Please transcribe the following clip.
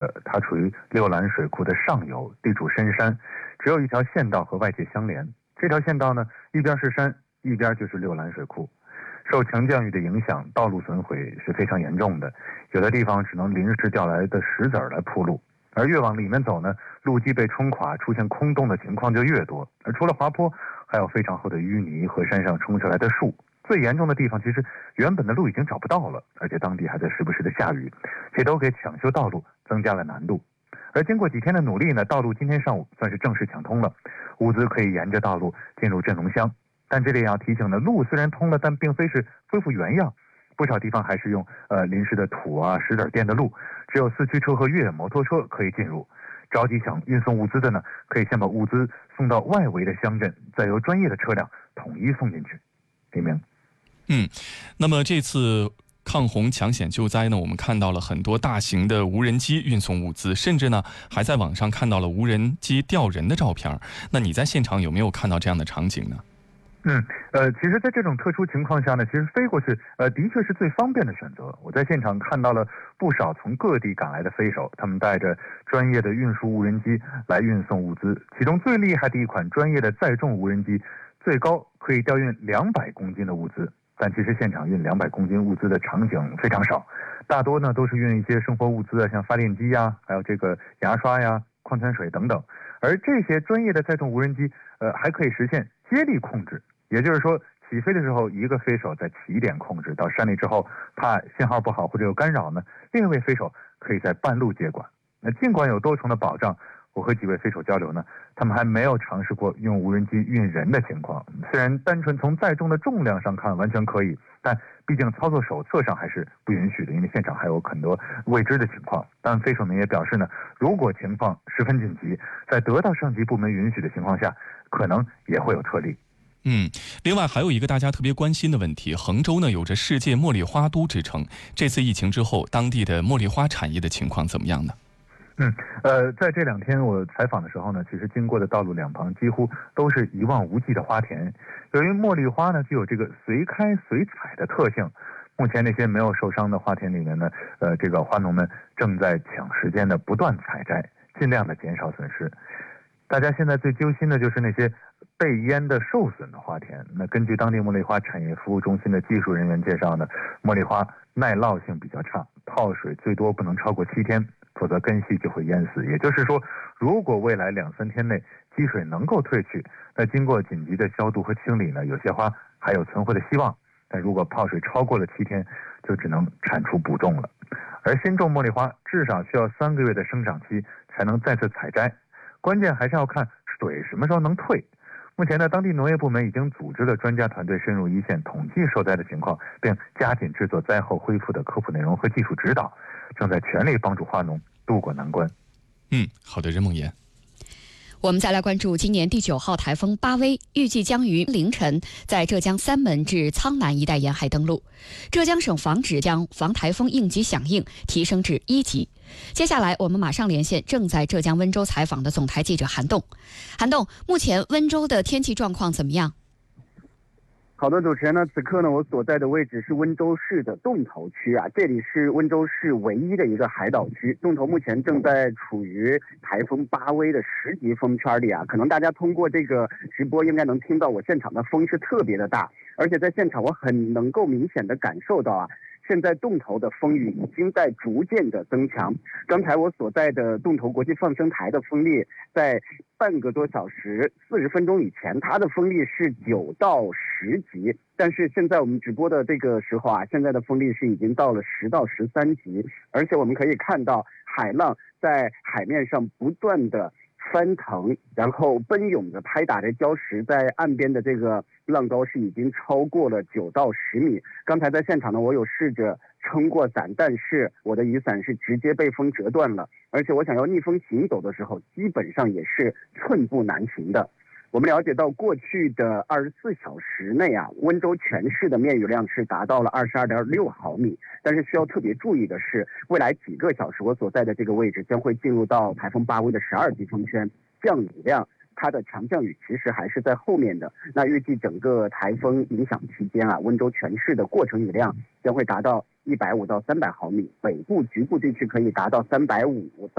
它处于六兰水库的上游，地处深山，只有一条县道和外界相连。这条县道呢，一边是山，一边就是六兰水库。受强降雨的影响，道路损毁是非常严重的，有的地方只能临时调来的石子来铺路。而越往里面走呢，路基被冲垮，出现空洞的情况就越多。而除了滑坡，还有非常厚的淤泥和山上冲下来的树。最严重的地方，其实原本的路已经找不到了，而且当地还在时不时的下雨，这都给抢修道路增加了难度。而经过几天的努力呢，道路今天上午算是正式抢通了，物资可以沿着道路进入镇龙乡。但这里也要提醒呢，路虽然通了，但并非是恢复原样，不少地方还是用临时的土啊、石子垫的路，只有四驱车和越野摩托车可以进入。着急想运送物资的呢，可以先把物资送到外围的乡镇，再由专业的车辆统一送进去。李明。 那么这次抗洪抢险救灾呢，我们看到了很多大型的无人机运送物资，甚至呢还在网上看到了无人机吊人的照片。那你在现场有没有看到这样的场景呢？ 其实在这种特殊情况下呢，其实飞过去的确是最方便的选择。我在现场看到了不少从各地赶来的飞手，他们带着专业的运输无人机来运送物资。其中最厉害的一款专业的载重无人机，最高可以吊运200公斤的物资。但其实现场运200公斤物资的场景非常少，大多呢都是运一些生活物资啊，像发电机呀，还有这个牙刷呀、矿泉水等等。而这些专业的载重无人机，还可以实现接力控制，也就是说，起飞的时候一个飞手在起点控制，到山里之后，怕信号不好或者有干扰呢，另一位飞手可以在半路接管。那尽管有多重的保障，我和几位飞手交流呢，他们还没有尝试过用无人机运人的情况。虽然单纯从载重的重量上看完全可以，但毕竟操作手册上还是不允许的，因为现场还有很多未知的情况。但飞手们也表示呢，如果情况十分紧急，在得到上级部门允许的情况下，可能也会有特例。 另外还有一个大家特别关心的问题，衡州呢有着世界茉莉花都之称，这次疫情之后，当地的茉莉花产业的情况怎么样呢？ 在这2天我采访的时候呢，其实经过的道路两旁几乎都是一望无际的花田。由于茉莉花呢具有这个随开随采的特性，目前那些没有受伤的花田里面呢，这个花农们正在抢时间的不断采摘，尽量的减少损失。大家现在最揪心的就是那些被淹的受损的花田。那根据当地茉莉花产业服务中心的技术人员介绍呢，茉莉花耐涝性比较差，泡水最多不能超过7天，否则根系就会淹死。也就是说，如果未来2-3天内积水能够退去，那经过紧急的消毒和清理呢，有些花还有存活的希望。但如果泡水超过了7天，就只能铲除补种了。而新种茉莉花至少需要3个月的生长期才能再次采摘，关键还是要看水什么时候能退。目前呢，当地农业部门已经组织了专家团队深入一线统计受灾的情况，并加紧制作灾后恢复的科普内容和技术指导，正在全力帮助花农渡过难关。 好的，任梦妍。 我们再来关注今年第9号台风巴威，预计将于凌晨在浙江三门至苍南一带沿海登陆。浙江省防指将防台风应急响应提升至1级。接下来我们马上连线正在浙江温州采访的总台记者韩栋。韩栋，目前温州的天气状况怎么样？ 好的，主持人呢，此刻呢，我所在的位置是温州市的洞头区啊，这里是温州市唯一的一个海岛区。洞头目前正在处于台风巴威的10级风圈里啊，可能大家通过这个直播应该能听到我现场的风是特别的大，而且在现场我很能够明显的感受到啊，现在洞头的风雨已经在逐渐的增强。刚才我所在的洞头国际放生台的风力在半个多小时40分钟以前，它的风力是9到10级，但是现在我们直播的这个时候啊，现在的风力是已经到了10到13级，而且我们可以看到海浪在海面上不断的翻腾，然后奔涌着拍打着礁石，在岸边的这个浪高是已经超过了9到10米。刚才在现场呢，我有试着撑过伞，但是我的雨伞是直接被风折断了，而且我想要逆风行走的时候，基本上也是寸步难行的。我们了解到，过去的24小时内啊，温州全市的面雨量是达到了22.6毫米。但是需要特别注意的是，未来几个小时我所在的这个位置将会进入到台风巴威的12级风圈，降雨量它的强降雨其实还是在后面的。那预计整个台风影响期间啊，温州全市的过程雨量将会达到150到300毫米，北部局部地区可以达到350到